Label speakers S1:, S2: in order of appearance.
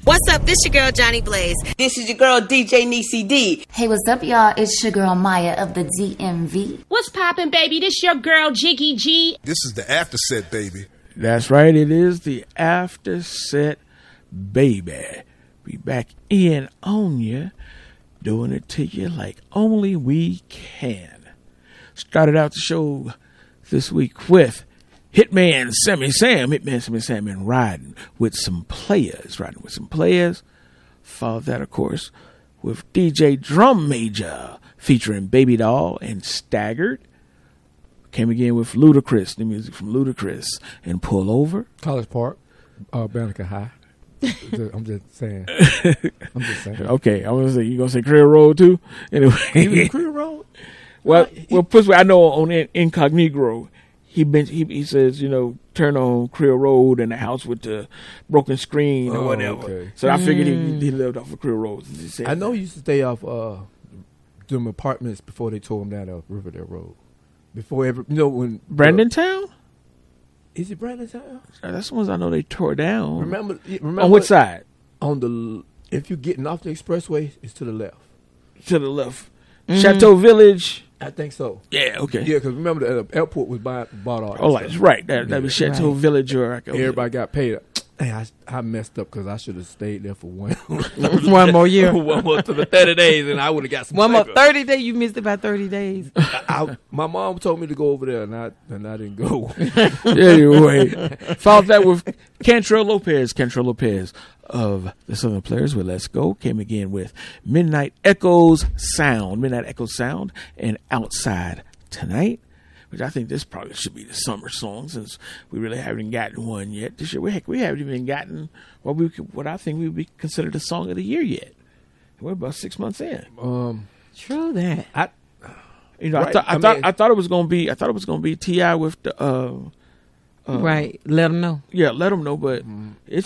S1: What's up? This your girl, Johnny Blaze.
S2: This is your girl, DJ Niecy D.
S3: Hey, what's up, y'all? It's your girl, Maya of the DMV.
S4: What's poppin', baby? This your girl, Jiggy G.
S5: This is the after set, baby.
S6: That's right. It is the after set, baby. We back in on you, doing it to you like only we can. Started out the show this week with Hitman Sammy Sam and riding with some players. Followed that, of course, with DJ Drum Major featuring Baby Doll and Staggered. Came again with Ludacris, the music from Ludacris and Pull Over.
S7: College Park, Banneker High. I'm just saying.
S6: Okay, I was gonna say you gonna say Creole Road too. Anyway,
S7: Even Creole Road.
S6: Well, I know on Incognito, he says, turn on Creole Road and the house with the broken screen or whatever. Okay. So I figured he lived off of Creole Road.
S7: I know he used to stay off them apartments before they tore him down off Riverdale Road. Before when
S6: Brandon Town.
S7: Is it Brandon Town?
S6: That's the ones I know they tore down.
S7: Remember
S6: on which side?
S7: If you're getting off the expressway, it's to the left.
S6: To the left. Mm-hmm. Chateau Village.
S7: I think so.
S6: Yeah, okay.
S7: Yeah, because remember the airport was bought all.
S6: Oh, that's right. That was Chateau Village.
S7: Everybody got paid up. Hey, I messed up because I should have stayed there for one
S8: more year.
S7: One more to the 30 days, and I would have got some.
S8: One more 30 days. You missed it by 30 days.
S7: My mom told me to go over there, and I didn't go.
S6: Anyway, followed that with Cantrell Lopez of the Southern Players with Let's Go. Came again with Midnight Echoes Sound, and Outside Tonight, which I think this probably should be the summer song since we really haven't gotten one yet this year. We haven't even gotten what I think would be considered a song of the year yet. We're about 6 months in.
S8: True that.
S6: I thought it was gonna be T.I. with the
S8: right. Let them know.
S6: Yeah, let them know. But